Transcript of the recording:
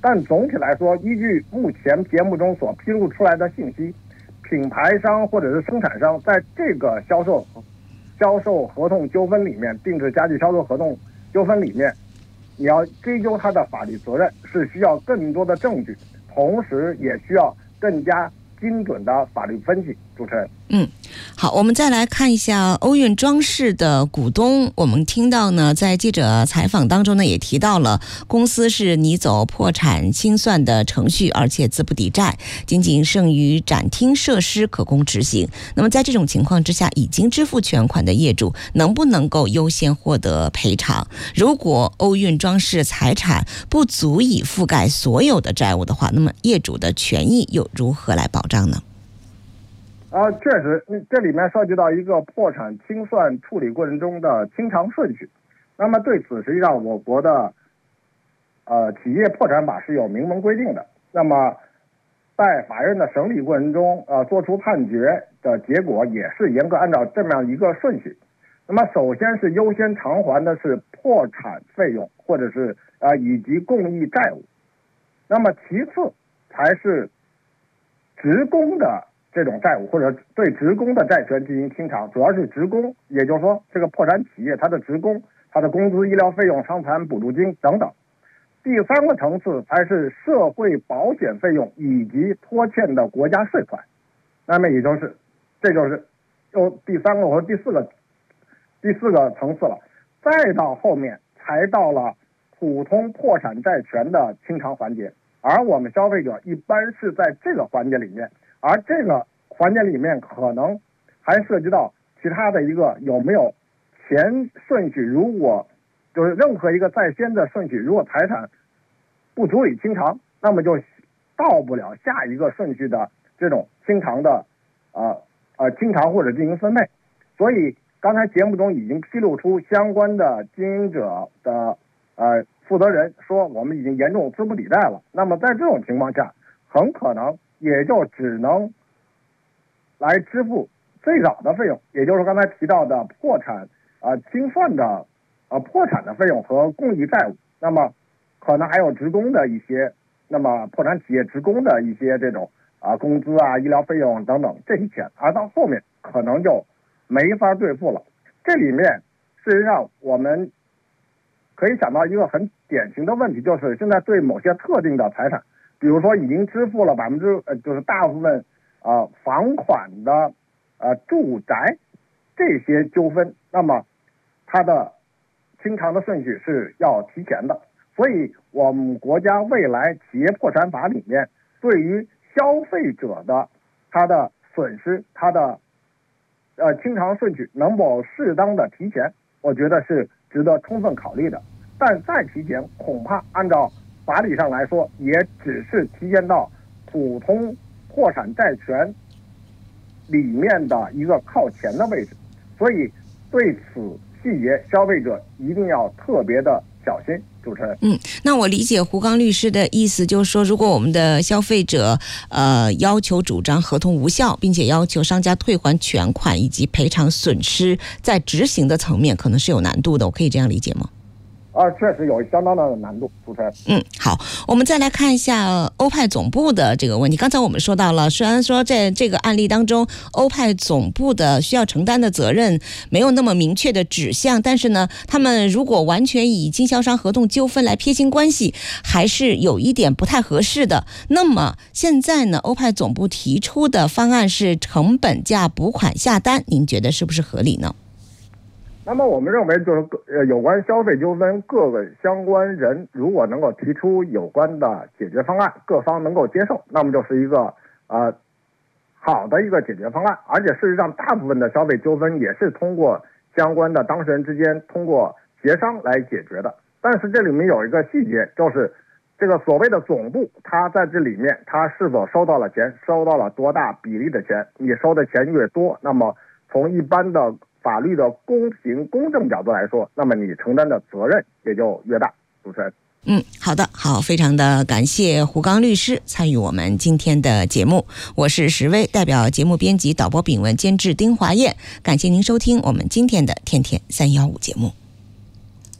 但总体来说，依据目前节目中所披露出来的信息，品牌商或者是生产商在这个销售合同纠纷里面，定制家具销售合同纠纷里面，你要追究他的法律责任，是需要更多的证据，同时也需要更加精准的法律分析。主持人。 好，我们再来看一下欧运装饰的股东。我们听到呢，在记者采访当中呢，也提到了公司是拟走破产清算的程序，而且资不抵债，仅仅剩余展厅设施可供执行。那么在这种情况之下，已经支付全款的业主能不能够优先获得赔偿？如果欧运装饰财产不足以覆盖所有的债务的话，那么业主的权益又如何来保障呢？ 确实，这里面涉及到一个破产清算处理过程中的清偿顺序。那么对此，实际上我国的企业破产法是有明文规定的。那么在法院的审理过程中，做出判决的结果也是严格按照这么样一个顺序。那么首先是优先偿还的是破产费用，或者是以及共益债务。那么其次才是职工的这种债务，或者对职工的债权进行清偿，主要是职工，也就是说这个破产企业它的职工，它的工资、医疗费用、伤残补助金等等。第三个层次才是社会保险费用以及拖欠的国家税款。那么这就是第三个和第四个层次了。再到后面才到了普通破产债权的清偿环节，而我们消费者一般是在这个环节里面。而这个环节里面可能还涉及到其他的一个有没有前顺序，如果就是任何一个在先的顺序，如果财产不足以清偿，那么就到不了下一个顺序的这种清偿的清偿或者进行分配。所以刚才节目中已经披露出相关的经营者的负责人说，我们已经严重资不抵债了。那么在这种情况下，很可能也就只能来支付最早的费用，也就是刚才提到的破产清算的破产的费用和共益债务。那么可能还有职工的一些，那么破产企业职工的一些这种工资医疗费用等等这些钱，而到后面可能就没法兑付了。这里面事实上我们可以想到一个很典型的问题，就是现在对某些特定的财产，比如说已经支付了就是大部分房款的住宅这些纠纷，那么它的清偿的顺序是要提前的。所以我们国家未来企业破产法里面对于消费者的他的损失，他的清偿顺序能否适当的提前，我觉得是值得充分考虑的。但再提前，恐怕按照法理上来说，也只是提前到普通破产债权里面的一个靠前的位置。所以对此细节，消费者一定要特别的小心。主持人， 那我理解胡刚律师的意思，就是说，如果我们的消费者要求主张合同无效，并且要求商家退还全款以及赔偿损失，在执行的层面可能是有难度的，我可以这样理解吗？ 确实有相当的难度，主持人。 好，我们再来看一下欧派总部的这个问题。刚才我们说到了，虽然说在这个案例当中，欧派总部的需要承担的责任没有那么明确的指向，但是呢，他们如果完全以经销商合同纠纷来撇清关系，还是有一点不太合适的。那么现在呢，欧派总部提出的方案是成本价补款下单，您觉得是不是合理呢？ 那么我们认为，就是有关消费纠纷，各个相关人如果能够提出有关的解决方案，各方能够接受，那么就是一个好的一个解决方案。而且事实上，大部分的消费纠纷也是通过相关的当事人之间通过协商来解决的。但是这里面有一个细节，就是这个所谓的总部，他在这里面他是否收到了钱，收到了多大比例的钱，你收的钱越多，那么从一般的法律的公平公正角度来说，那么你承担的责任也就越大。主持人。 好的，好，非常的感谢胡刚律师参与我们今天的节目。我是石薇，代表节目编辑导播炳文，监制丁华燕，感谢您收听我们今天的天天315节目。